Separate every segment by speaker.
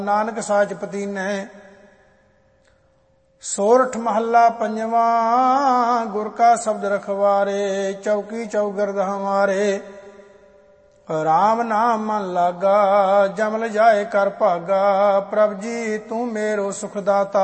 Speaker 1: नानक साच पतीनै। सोरठ महला पंजवा, गुर का शब्द रखवारे। चौकी चौगिरद हमारे, राम नाम मन लागा। जमल जाए कर भागा, प्रभ जी तू मेरो सुखदाता।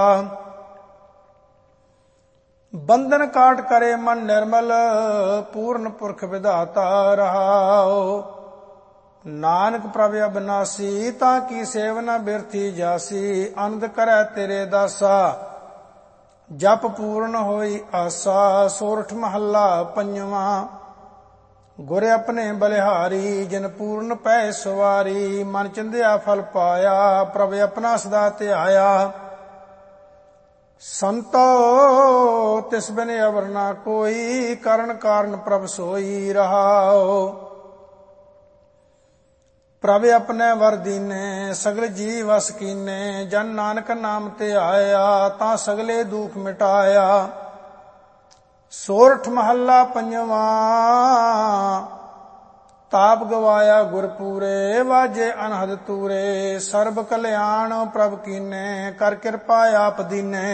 Speaker 1: बंधन काट करे मन निर्मल, पूर्ण पुरख विधाता रहाओ। नानक प्रभ अविनाशी, ताकि सेवना बिरथी जासी। आनंद करे तेरे दासा, जप पूर्ण होई आसा। सोरठ महला पंजवा, गुर अपने बलिहारी। जिन पूर्ण पै सवारी, मन चिंध्या फल पाया। प्रभ अपना सदा ध्याया। संतो तिस बिन अवर ना कोई, करण कारण प्रभ सोई रहाओ। प्रभ अपने वर दीने, सगल जीव वस कीने। जन नानक नाम ते आया, ता सगले दुख मिटाया। सोरठ महला पंजवा, ताप गवाया गुरपूरे। वाजे अनहद तूरे, सर्ब कल्याण प्रभ कीने। कर कृपा आप दीने।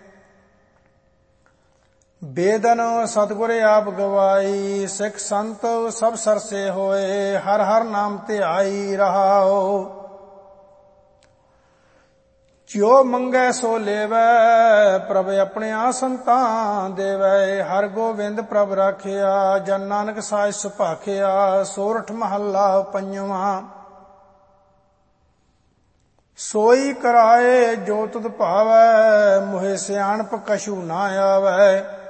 Speaker 1: बेदन सतगुर आप गवाई, सिख संत सब सरसे होए। हर हर नाम ते आई रहाओ। जो मंगै सो लेवै, प्रभ अपने संतां देवै। हर गोविंद प्रभ राखिया, जन नानक साज सुभाखिया। सोरठ महला पंजवा, सोई कराए जो तुध भावै। मोहे सियाणप कछु ना आवै।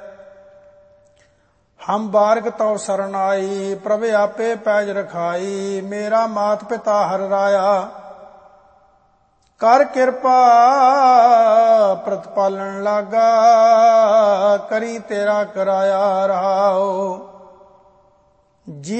Speaker 1: हम बारग तौ सरन आई, प्रभ आपे पैज रखाई। मेरा मात पिता हर राया, कर कृपा प्रतिपालन लागा। करी तेरा कराया रहाओ। जी